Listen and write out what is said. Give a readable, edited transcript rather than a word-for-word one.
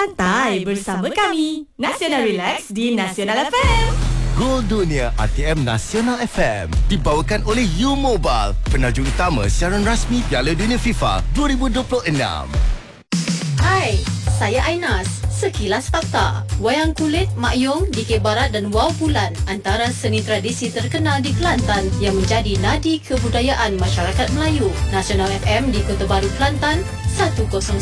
Santai bersama kami, Nasional Relax di Nasional FM. Gol Dunia ATM Nasional FM dibawakan oleh U-Mobile, penajuk utama siaran rasmi Piala Dunia FIFA 2026. Hai, saya Ainas. Sekilas fakta. Wayang kulit, Mak Yong, DK Barat dan Wow Bulan antara seni tradisi terkenal di Kelantan yang menjadi nadi kebudayaan masyarakat Melayu. Nasional FM di Kota Baru, Kelantan 101.3.